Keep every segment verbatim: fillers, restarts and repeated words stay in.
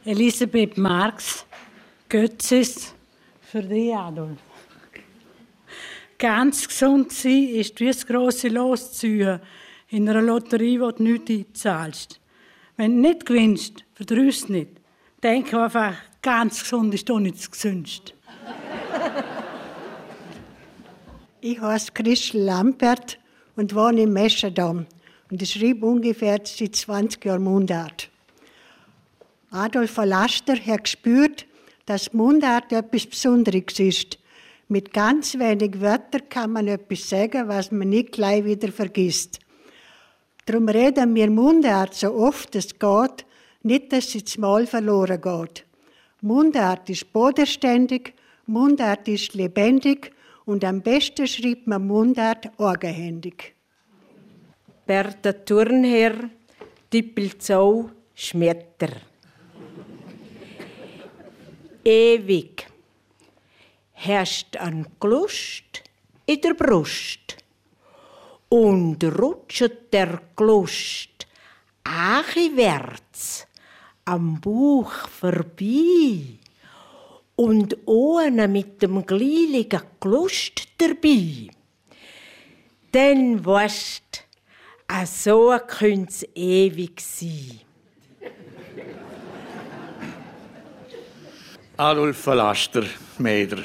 Elisabeth Marx, Götzis, für dich, Adolf. Ganz gesund sein ist wie das grosse Losziehen in einer Lotterie, wo du nichts einzahlst. Wenn du nicht gewinnst, verdrüst nicht. Denk einfach, ganz gesund ist doch nicht das Gesündeste. Ich heiße Christel Lampert und wohne im Mescherdam. Und ich schreibe ungefähr seit zwanzig Jahren Mundart. Adolf Laster hat gespürt, dass Mundart etwas Besonderes ist. Mit ganz wenig Wörtern kann man etwas sagen, was man nicht gleich wieder vergisst. Darum reden wir Mundart so oft es geht, nicht, dass sie das Mal verloren geht. Mundart ist bodenständig, Mundart ist lebendig und am besten schreibt man Mundart eigenhändig. Bertha Turnherr, Dippelzau, Schmetter. Ewig herrscht an Glust in der Brust und rutscht der Glust achwärts am Bauch vorbei und ohne mit dem glieligen Glust dabei. Dann weisst, a so könnte es ewig sein. Adolf Laster, Mäder.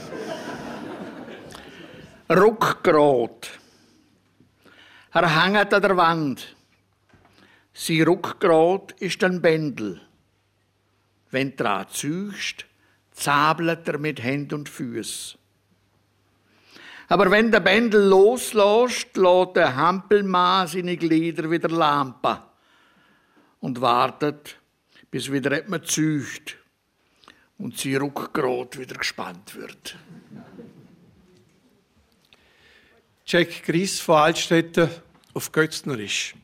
Rückgrat. Er hängt an der Wand. Sein Rückgrat ist ein Bändel. Wenn du dran ziehst, zabelt er mit Händen und Füßen. Aber wenn der Bändel loslässt, lässt der Hampelmann seine Glieder wieder lampen und wartet, bis wieder etwas zücht und sein Rückgrat wieder gespannt wird. Jack Gries von Altstädten auf Götznerisch.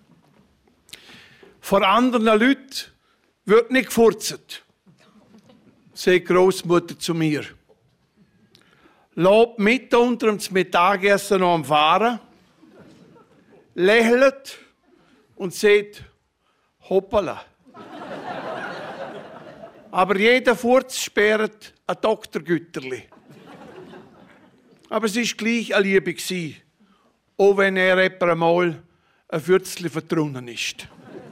Vor anderen Leuten wird nicht gefurzt, sagt Großmutter zu mir. Lobt mit unter dem Mittagessen noch am Fahren, lächelt und sagt, hoppala. Aber jeder Furz sperrt ein Doktorgüterli. Aber es war gleich eine Liebe, auch wenn er etwa einmal ein Würzli verdrunnen ist.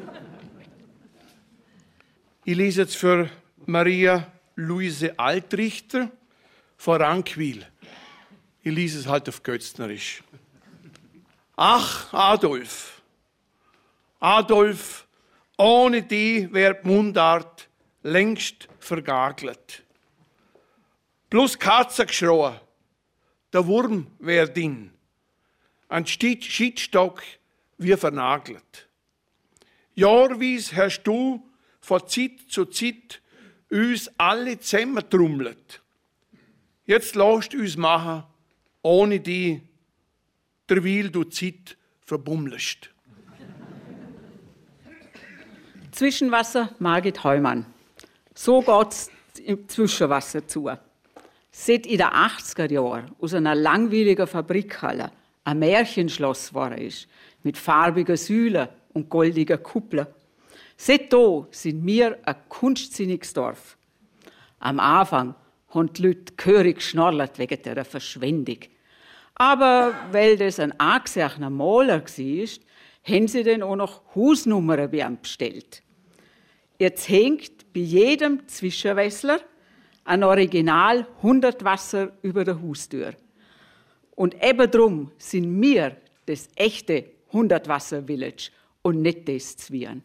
Ich lese jetzt für Maria Luise Altrichter von Rankwil. Ich lese es halt auf Götznerisch. Ach, Adolf, Adolf, ohne die wäre die Mundart längst vergagelt. Plus Katze geschrien, der Wurm wär din, ein Schiedstock wie vernagelt. Jahrweis hast du von Zeit zu Zeit uns alle zusammentrommelt. Jetzt lässt uns machen, ohne die, derweil du Zeit verbummelst. Zwischenwasser, Margit Heumann. So geht's im Zwischenwasser zu. Seit in den achtziger Jahren aus einer langweiligen Fabrikhalle ein Märchenschloss geworden ist, mit farbigen Säulen und goldigen Kuppeln. Seitdem sind wir ein kunstsinniges Dorf. Am Anfang haben die Leute gehörig geschnorrt wegen dieser Verschwendung. Aber weil das ein angesehener Maler war, haben sie dann auch noch Hausnummern bei ihm bestellt. Jetzt hängt bei jedem Zwischenwässler ein Original hundert Wasser über der Haustür. Und eben darum sind wir das echte hundert Wasser Village und nicht das Zwirn.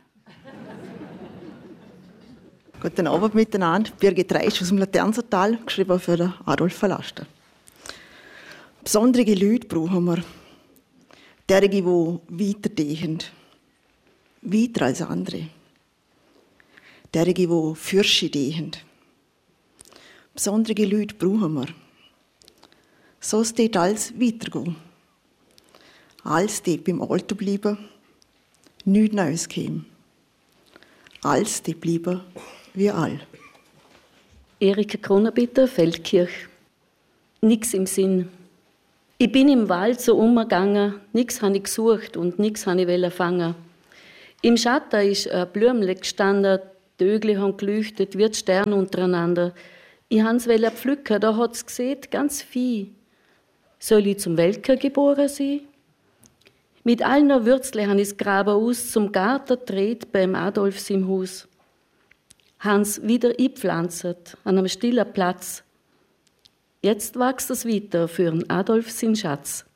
Guten Abend miteinander. Birgit Reisch aus dem Laternsertal, geschrieben für den Adolf Laster. Besondere Leute brauchen wir. Derige, die weiterdenken. Weiter als andere. Derige, die Fürsche denken. Besondere Leute brauchen wir. So steht alles weitergehen. Alles steht beim Alten bleiben, nichts Neues kommen. Alles steht bleiben wie all. Erika Kronenbitter, Feldkirch. Nix im Sinn. Ich bin im Wald so umgegangen, nichts habe ich gesucht und nichts habe ich fangen. Im Schatten ist ein Blümchen gestanden, Die Ögli haben geleuchtet wie die Sterne untereinander. Ich hans wollte pflücken, da hat's gesehen, ganz viel. Soll ich zum Welker geboren sein? Mit allen Würzeln han ich's Graben aus zum Garten dreht beim Adolfs im Haus. Hans wieder eingepflanzt an einem stillen Platz. Jetzt wächst es weiter für den Adolf sin Schatz.